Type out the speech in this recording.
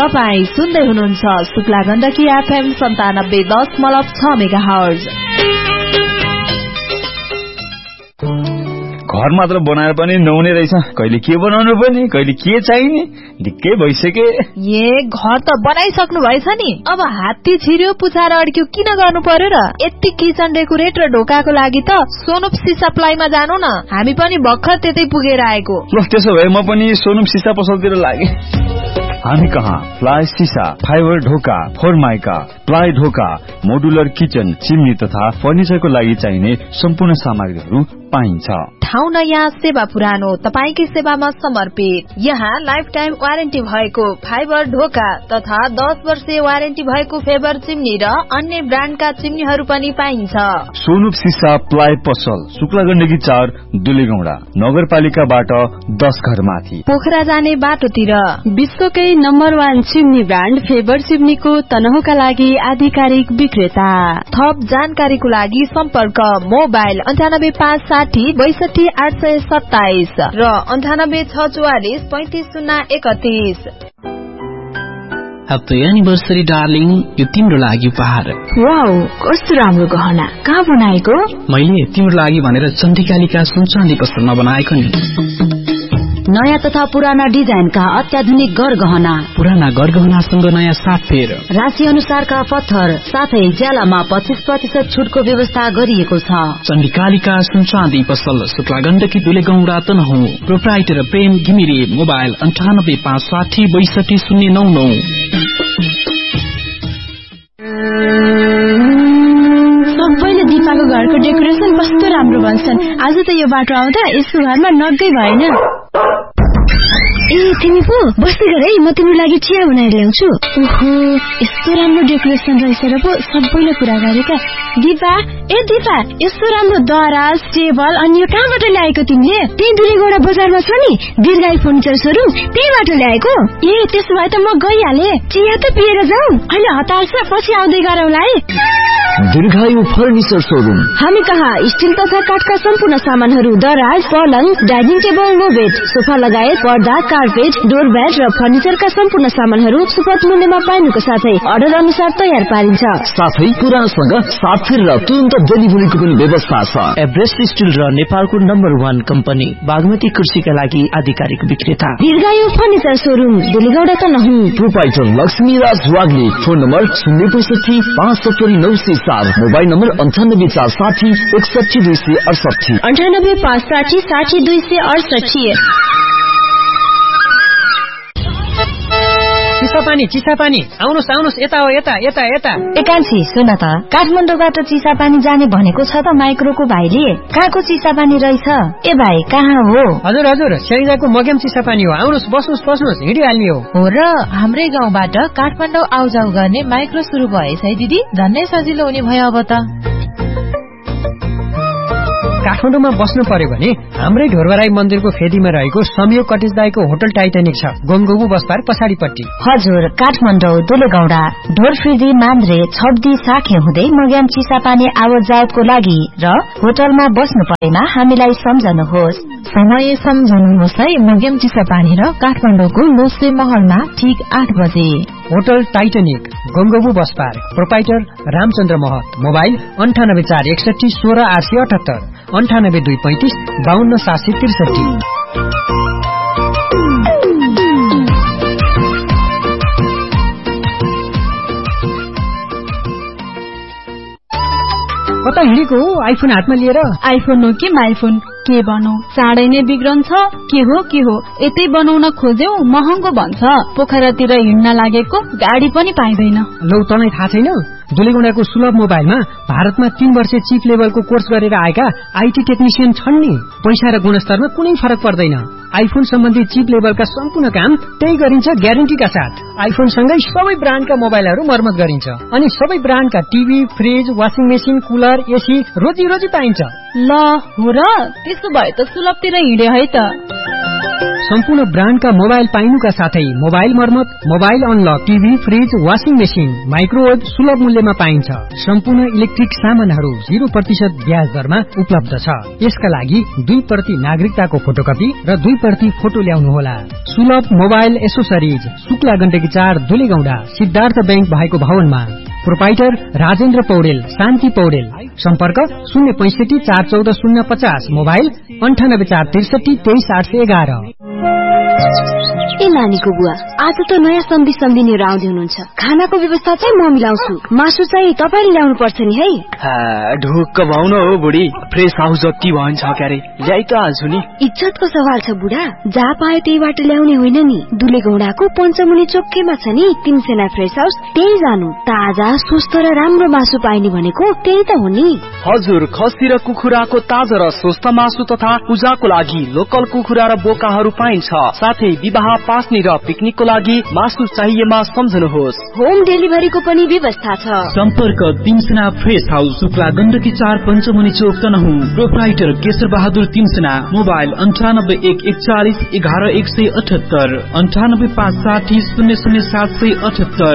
तपाईँ सुन्दै हुनुहुन्छ शुक्ला गण्डकी FM 97.6 मेगाहर्ज। घर मात्र बनाएर पनि नहुने रहेछ, कहिले के बनाउनु पनि कहिले के चाहिने ढिक्कै भइसके। घर त बनाइसक्नु भएछ नि, अब हात्ती छिर्यो पुछाएर अड्क्यो किन गर्नु पर्यो र? यति किचन डेकोरेट र ढोकाको लागि त सोनुप सिसा प्लाईमा जानु न, हामी पनि भर्खर त्यतै पुगेर आएको। ल त्यसो भए म पनि सोनुप सिसा पसलतिर लागे। हामी कहाँ प्लाई सिसा, फाइबर ढोका, फोरमाइका, प्लाई ढोका, मोडुलर किचन, चिम्नी तथा फर्निचरको लागि चाहिने सम्पूर्ण सामग्रीहरू पाइन्छ। ठाउँ नयाँ, सेवा पुरानो, तपाईकै सेवामा समर्पित। यहाँ लाइफ टाइम वारेन्टी भएको फाइबर ढोका तथा 10 वर्षीय वारेन्टी भएको फेबर चिम्नी र अन्य ब्रान्डका चिम्नीहरू पनि पाइन्छ। सोनुप सिसा प्लाई पसल, शुक्ला गण्डकी 4, दुलेगौडा, नगरपालिकाबाट 10 घर माथि, पोखरा जाने बाटोतिर। विश्वकै नम्बर 1 चिम्नी ब्रान्ड फेबर चिम्नीको तनहुका लागि आधिकारिक विक्रेता। थप जानकारीको लागि सम्पर्क मोबाइल 985660 र 9864 350131। ह्याप्पी एनिभर्सरी डार्लिङ, यो तिम्रो लागि उपहार। वाउ, कस्तो राम्रो गहना, कहाँ बनाएको? मैले तिम्रो लागि भनेर चन्द्रिकालिका सुनचाँदी पसलमा बनाएको नि। नयाँ तथा पुराना डिजाइनका अत्याधुनिक गरगहना, पुराना गरगहनासँग नयाँ साथ फेर, राशि अनुसारका पत्थर, साथै ज्यालामा 25% छुटको व्यवस्था गरिएको छ। चन्द्रिकालिका सुनचाँदी पसल, शुक्ला गण्डकी दुलेगौडा तनहुँ। प्रोप्राइटर प्रेम घिमिरे। मोबाइल 9856606299। सबैले दिपाको घरको डेकोरेसन कस्तो राम्रो भन्छन्। आज त यो बाटो आउँदा यसको घरमा नगै भएन। ए तिमी पो बस्दै गर है, म तिम्रो लागि चिया बनाएर ल्याउँछु। ओहो, यस्तो राम्रो डेकोरेसन रहेछ र पो सबैले कुरा गरेका। दिपा, ए दिपा, यस्तो राम्रो दराज, टेबल अनि यो कहाँबाट ल्याएको तिमीले? त्यही दुलेगौडा बजारमा छ नि दीर्घायु फर्निचर सोरुम, त्यहीबाट ल्याएको। ए त्यसो भए त म गइहाले, चिया त पिएर जाउँ। अहिले हतार छ, पछि आउँदै गरौँला है। दीर्घायु फर्निचर सोरुम। हामी कहाँ स्टिल तथा काठका सम्पूर्ण सामानहरू, दराज, पलङ, dining table, no bed, sofa लगायत पर्दा, कार्पेट, डोरम्याट र फर्निचरका सम्पूर्ण सामानहरू सुपथ मूल्यमा पाइनुको साथै अर्डर अनुसार तयार पारिन्छ। साथै पुरानसँग साथ फेर र तुरन्त डेलिभरीको पनि व्यवस्था छ। एभरेस्ट स्टिल र नेपालको नम्बर 1 कम्पनी बागमती कृषिका लागि आधिकारिक विक्रेता। दीर्घायु furniture showroom, दुलेगौडा Tanahun. Proprietor Laxmiraj Wagle. Phone number 065 570 904, mobile number 98 460 61 268, 98 560 60 268। Chisapani आउनुहोस् आउनुहोस्, यता हो, यता यता यता। एकान्छी सुन त, काठमाडौँबाट चिसापानी जाने भनेको छ त माइक्रोको भाइले। कहाँको चिसापानी रहेछ? ए भाइ कहाँ हो? हजुर हजुर, स्याङ्जाको मगेम चिसापानी हो। आउनुहोस्, बस्नुहोस्, हिँडिहाल्ने हो। र हाम्रै गाउँबाट काठमाडौँ आउजाउ गर्ने माइक्रो सुरु भएछ है दिदी, झन्नै सजिलो हुने भयो अब त। काठमाडौँमा बस्नु पर्यो भने हाम्रै ढोरबराई मन्दिरको फेदीमा रहेको संयोग कटेज दाईको होटल टाइटानिक छ, गोमगोबु बसपार पछाडिपट्टि। हजुर, काठमाडौँ, दुलेगौडा, ढोरफिदी, मान्द्रे, छब्दी, साखे हुँदै मग्यान चिसापानी आवतजावतको लागि र होटलमा बस्नु परेमा हामीलाई सम्झनुहोस्। समय सम्झनुहोस् है, मग्याम चिसापानी र काठमाडौँको लोसे महलमा ठीक 8 बजे। होटल टाइटानिक, गोमगोबु बसपार, प्रोप्राइटर रामचन्द्र महत। मोबाइल 98 461 16 878, 98 235 52 763। कता हिँडेको हो आइफोन हातमा लिएर? आइफोन हो कि माइफोन, के भनौ, चाँडै नै बिग्रन्छ। के हो यतै बनाउन खोज्यौ महँगो भन्छ। पोखरातिर हिँड्न लागेको गाडी पनि पाइँदैन। लौ तँलाई थाहा छैन, दुलेगौडाको सुलभ मोबाइलमा भारतमा 3 वर्ष चिप लेभलको कोर्स गरेर आएका आईटी टेक्निशियन छन् नि। पैसा र गुणस्तरमा कुनै फरक पर्दैन। आइफोन सम्बन्धी चिप लेभलका सम्पूर्ण काम त्यही गरिन्छ ग्यारेन्टीका साथ। आइफोन सँगै सबै ब्रान्डका मोबाइलहरू मर्मत गरिन्छ अनि सबै ब्रान्डका TV, fridge, washing machine, cooler, AC रोजी पाइन्छ। ल हो र, त्यसो भए त सुलभतिर हिँडे है त। सम्पूर्ण ब्रान्डका मोबाइल पाइनुका साथै मोबाइल मर्मत, mobile unlock, TV, fridge, washing machine, microwave सुलभ मूल्यमा पाइन्छ। सम्पूर्ण इलेक्ट्रिक सामानहरू 0% ब्याज दरमा उपलब्ध छ। यसका लागि 2% नागरिकताको फोटोकपी र 2% फोटो ल्याउनुहोला। सुलभ mobile accessories, Shukla Gandaki 4 Dulegaunda, Siddhartha bank भएको भवनमा। प्रोपाइटर राजेन्द्र पौडेल, शान्ति पौडेल। सम्पर्क 065 414 050, मोबाइल 98 463 23811। ए नानीको बुवा, आज त नयाँ सम्झिनेहरू आउँदै हुनुहुन्छ। खानाको व्यवस्था चाहिँ म मिलाउँछु, मासु चाहिँ तपाईले ल्याउनु पर्छ नि है। ढुक्क भाउन हो बुढी, फ्रेस हाउस जति भन्छ क्यारे ल्याइ त हाल्छु नि। इज्जतको सवाल छ बुढा, जहाँ पायो त्यहीबाट ल्याउने होइन नि। दुलेगौंडाको पञ्चमुनि चोकैमा छ नि तिनसेना फ्रेस हाउस, त्यही जानु। ताजा स्वस्थ र राम्रो मासु पाइने भनेको त्यही त हो नि। हजुर, खसी र कुखुराको ताजा र स्वस्थ मासु तथा पूजाको लागि लोकल कुखुरा र बोकाहरू पाइन्छ। साथै विवाह, पास्नी र पिकनिकको लागि मासु चाहिएमा सम्झनुहोस्। होम डेलिभरीको पनि व्यवस्था छ। सम्पर्क तिनसेना फ्रेस हाउस, शुक्ला गण्डकी 4 पञ्चमुनि चोक तनहुँ। प्रोप्राइटर केशर बहादुर तिनसेना। मोबाइल 98 141 11 178, 98 560 00 778।